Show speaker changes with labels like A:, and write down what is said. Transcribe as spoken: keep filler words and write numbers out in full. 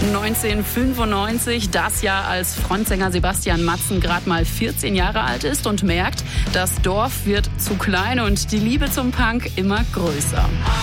A: neunzehnhundertfünfundneunzig, das Jahr, als Frontsänger Sebastian Matzen gerade mal vierzehn Jahre alt ist und merkt, das Dorf wird zu klein und die Liebe zum Punk immer größer.